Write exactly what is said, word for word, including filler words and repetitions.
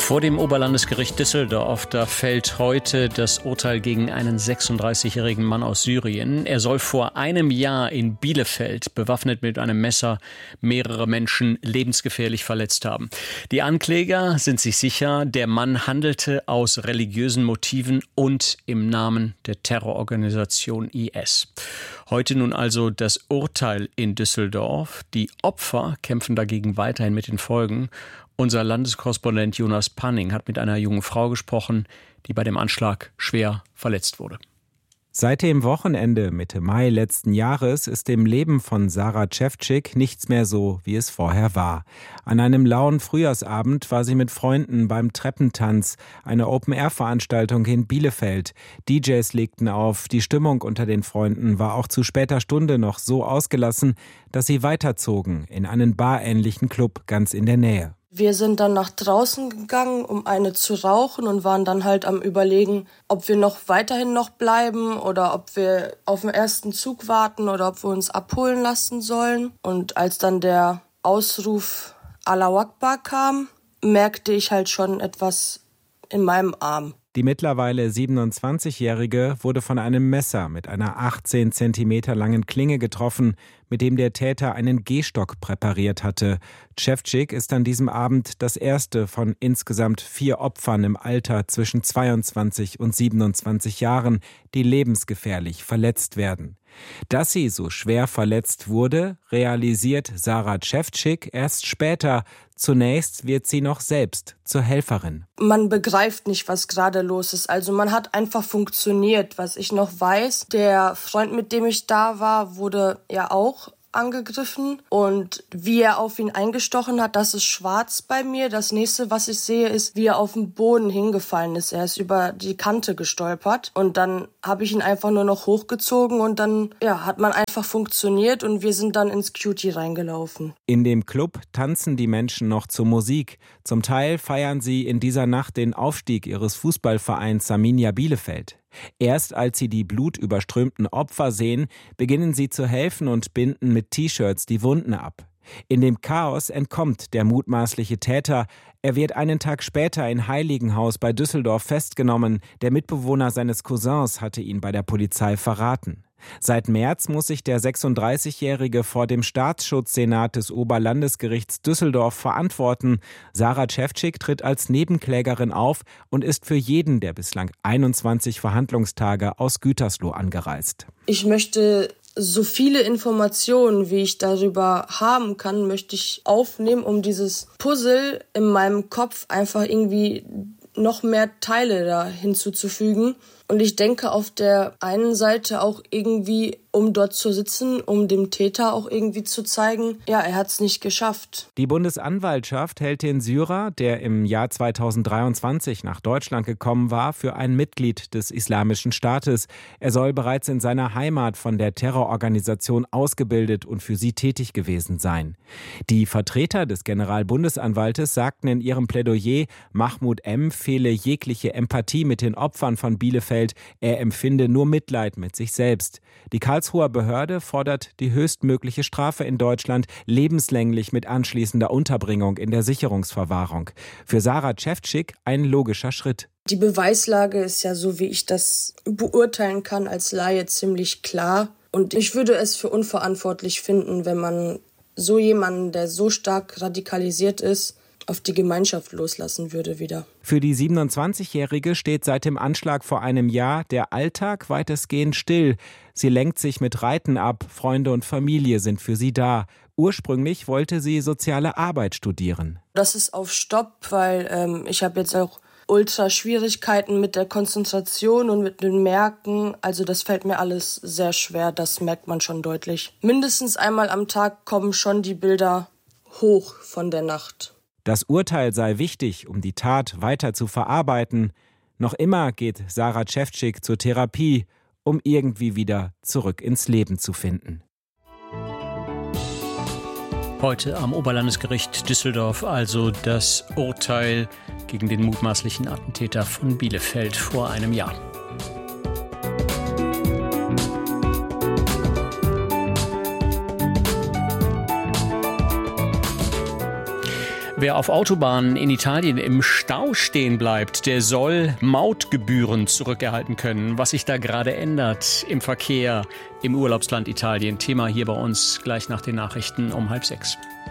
Vor dem Oberlandesgericht Düsseldorf, da fällt heute das Urteil gegen einen sechsunddreißigjährigen Mann aus Syrien. Er soll vor einem Jahr in Bielefeld bewaffnet mit einem Messer mehrere Menschen lebensgefährlich verletzt haben. Die Ankläger sind sich sicher, der Mann handelte aus religiösen Motiven und im Namen der Terrororganisation I S. Heute nun also das Urteil in Düsseldorf. Die Opfer kämpfen dagegen weiterhin mit den Folgen. Unser Landeskorrespondent Jonas Panning hat mit einer jungen Frau gesprochen, die bei dem Anschlag schwer verletzt wurde. Seit dem Wochenende Mitte Mai letzten Jahres ist im Leben von Sarah Cevcik nichts mehr so, wie es vorher war. An einem lauen Frühjahrsabend war sie mit Freunden beim Treppentanz, eine Open-Air-Veranstaltung in Bielefeld. D Js legten auf, die Stimmung unter den Freunden war auch zu später Stunde noch so ausgelassen, dass sie weiterzogen in einen barähnlichen Club ganz in der Nähe. Wir sind dann nach draußen gegangen, um eine zu rauchen und waren dann halt am Überlegen, ob wir noch weiterhin noch bleiben oder ob wir auf den ersten Zug warten oder ob wir uns abholen lassen sollen. Und als dann der Ausruf Allahu Akbar kam, merkte ich halt schon etwas in meinem Arm. Die mittlerweile siebenundzwanzigjährige wurde von einem Messer mit einer achtzehn Zentimeter langen Klinge getroffen, mit dem der Täter einen Gehstock präpariert hatte. Cevcik ist an diesem Abend das erste von insgesamt vier Opfern im Alter zwischen zweiundzwanzig und siebenundzwanzig Jahren, die lebensgefährlich verletzt werden. Dass sie so schwer verletzt wurde, realisiert Sarah Cevcik erst später. Zunächst wird sie noch selbst zur Helferin. Man begreift nicht, was gerade los ist. Also man hat einfach funktioniert. Was ich noch weiß, der Freund, mit dem ich da war, wurde ja auch angegriffen und wie er auf ihn eingestochen hat, das ist schwarz bei mir. Das nächste, was ich sehe, ist, wie er auf den Boden hingefallen ist. Er ist über die Kante gestolpert und dann habe ich ihn einfach nur noch hochgezogen und dann ja, hat man einfach funktioniert und wir sind dann ins Cutie reingelaufen. In dem Club tanzen die Menschen noch zur Musik. Zum Teil feiern sie in dieser Nacht den Aufstieg ihres Fußballvereins Arminia Bielefeld. Erst als sie die blutüberströmten Opfer sehen, beginnen sie zu helfen und binden mit T-Shirts die Wunden ab. In dem Chaos entkommt der mutmaßliche Täter. Er wird einen Tag später in Heiligenhaus bei Düsseldorf festgenommen. Der Mitbewohner seines Cousins hatte ihn bei der Polizei verraten. Seit März muss sich der sechsunddreißigjährige vor dem Staatsschutzsenat des Oberlandesgerichts Düsseldorf verantworten. Sarah Cevcik tritt als Nebenklägerin auf und ist für jeden der bislang einundzwanzig Verhandlungstage aus Gütersloh angereist. Ich möchte so viele Informationen, wie ich darüber haben kann, möchte ich aufnehmen, um dieses Puzzle in meinem Kopf einfach irgendwie noch mehr Teile da hinzuzufügen. Und ich denke auf der einen Seite auch irgendwie, um dort zu sitzen, um dem Täter auch irgendwie zu zeigen, ja, er hat es nicht geschafft. Die Bundesanwaltschaft hält den Syrer, der im Jahr zweitausenddreiundzwanzig nach Deutschland gekommen war, für ein Mitglied des Islamischen Staates. Er soll bereits in seiner Heimat von der Terrororganisation ausgebildet und für sie tätig gewesen sein. Die Vertreter des Generalbundesanwaltes sagten in ihrem Plädoyer, Mahmoud M. fehle jegliche Empathie mit den Opfern von Bielefeld. Er empfinde nur Mitleid mit sich selbst. Die Karlsruher Behörde fordert die höchstmögliche Strafe in Deutschland lebenslänglich mit anschließender Unterbringung in der Sicherungsverwahrung. Für Sarah Cevcik ein logischer Schritt. Die Beweislage ist ja, so wie ich das beurteilen kann, als Laie ziemlich klar. Und ich würde es für unverantwortlich finden, wenn man so jemanden, der so stark radikalisiert ist, auf die Gemeinschaft loslassen würde wieder. Für die siebenundzwanzigjährige steht seit dem Anschlag vor einem Jahr der Alltag weitestgehend still. Sie lenkt sich mit Reiten ab, Freunde und Familie sind für sie da. Ursprünglich wollte sie soziale Arbeit studieren. Das ist auf Stopp, weil ähm, ich habe jetzt auch ultra Schwierigkeiten mit der Konzentration und mit den Merken. Also das fällt mir alles sehr schwer, das merkt man schon deutlich. Mindestens einmal am Tag kommen schon die Bilder hoch von der Nacht. Das Urteil sei wichtig, um die Tat weiter zu verarbeiten. Noch immer geht Sarah Cevcik zur Therapie, um irgendwie wieder zurück ins Leben zu finden. Heute am Oberlandesgericht Düsseldorf also das Urteil gegen den mutmaßlichen Attentäter von Bielefeld vor einem Jahr. Wer auf Autobahnen in Italien im Stau stehen bleibt, der soll Mautgebühren zurückerhalten können. Was sich da gerade ändert im Verkehr im Urlaubsland Italien. Thema hier bei uns gleich nach den Nachrichten um halb sechs.